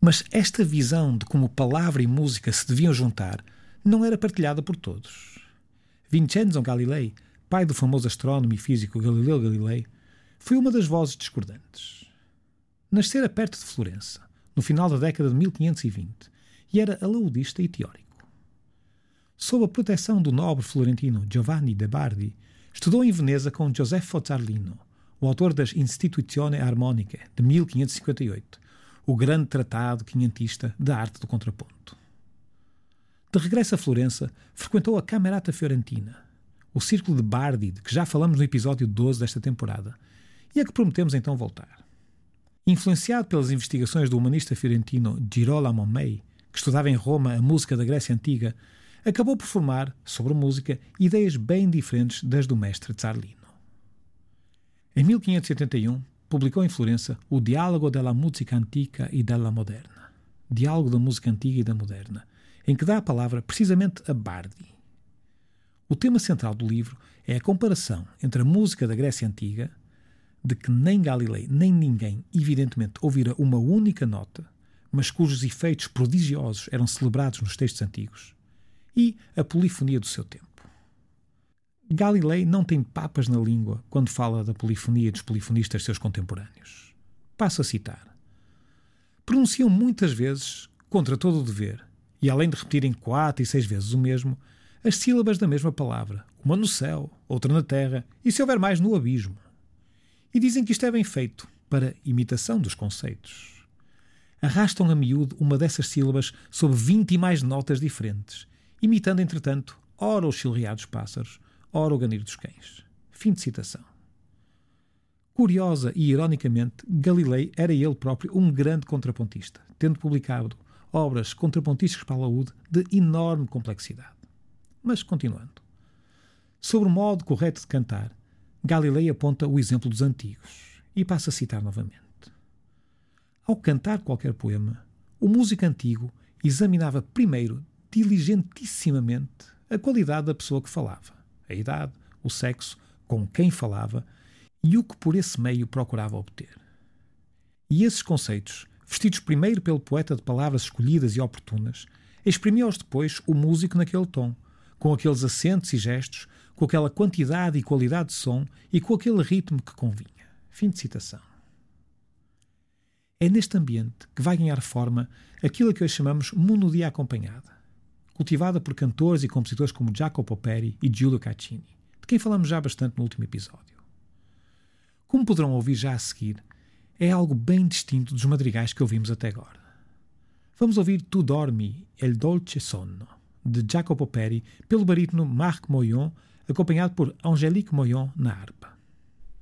Mas esta visão de como palavra e música se deviam juntar não era partilhada por todos. Vincenzo Galilei, pai do famoso astrónomo e físico Galileu Galilei, foi uma das vozes discordantes. Nascera perto de Florença, no final da década de 1520, e era alaudista e teórico. Sob a proteção do nobre florentino Giovanni de Bardi, estudou em Veneza com Gioseffo Zarlino, o autor das Institutione Armoniche, de 1558, o grande tratado quinhentista da arte do contraponto. De regresso a Florença, frequentou a Camerata Fiorentina, o círculo de Bardi, de que já falamos no episódio 12 desta temporada, e a que prometemos então voltar. Influenciado pelas investigações do humanista fiorentino Girolamo May, que estudava em Roma a música da Grécia Antiga, acabou por formar, sobre música, ideias bem diferentes das do mestre Zarlino. Em 1581, publicou em Florença o Diálogo della Musica Antica e della Moderna, Diálogo da Música Antiga e da Moderna, em que dá a palavra precisamente a Bardi. O tema central do livro é a comparação entre a música da Grécia Antiga, de que nem Galilei nem ninguém, evidentemente, ouvira uma única nota, mas cujos efeitos prodigiosos eram celebrados nos textos antigos, e a polifonia do seu tempo. Galilei não tem papas na língua quando fala da polifonia dos polifonistas seus contemporâneos. Passo a citar. Pronunciam muitas vezes, contra todo o dever, e além de repetirem 4 e 6 vezes o mesmo, as sílabas da mesma palavra, uma no céu, outra na terra, e se houver mais no abismo. E dizem que isto é bem feito, para imitação dos conceitos. Arrastam a miúdo uma dessas sílabas sob 20 e mais notas diferentes, imitando, entretanto, ora o chilrear dos pássaros, ora o ganir dos cães. Fim de citação. Curiosa e ironicamente, Galilei era ele próprio um grande contrapontista, tendo publicado obras contrapontísticas para a alaúde de enorme complexidade. Mas, continuando. Sobre o modo correto de cantar, Galilei aponta o exemplo dos antigos e passa a citar novamente. Ao cantar qualquer poema, o músico antigo examinava primeiro, diligentissimamente, a qualidade da pessoa que falava, a idade, o sexo, com quem falava e o que por esse meio procurava obter. E esses conceitos, vestidos primeiro pelo poeta de palavras escolhidas e oportunas, exprimiam-os depois o músico naquele tom, com aqueles acentos e gestos, com aquela quantidade e qualidade de som e com aquele ritmo que convinha. Fim de citação. É neste ambiente que vai ganhar forma aquilo a que hoje chamamos monodia acompanhada, cultivada por cantores e compositores como Jacopo Peri e Giulio Caccini, de quem falamos já bastante no último episódio. Como poderão ouvir já a seguir, é algo bem distinto dos madrigais que ouvimos até agora. Vamos ouvir Tu dormi, el dolce sonno, de Jacopo Peri, pelo barítono Marc Moyon, acompanhado por Angélique Moyon na harpa.